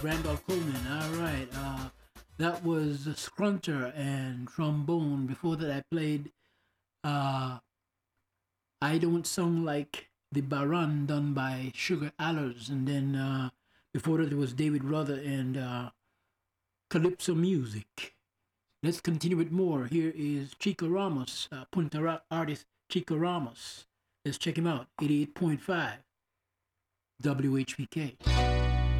Randolph Coleman. All right. That was Scrunter and trombone. Before that, I played uh, I Don't Sound Like the Baron done by Sugar Allers. And then before that, it was David Ruther and Calypso Music. Let's continue with more. Here is Chico Ramos, Punta artist Chico Ramos. Let's check him out. 88.5 WHPK.